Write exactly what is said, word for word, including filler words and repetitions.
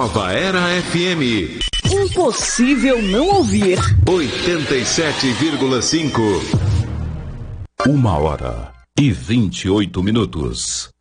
Nova Era F M. Impossível não ouvir. oitenta e sete vírgula cinco. Uma hora e vinte e oito minutos.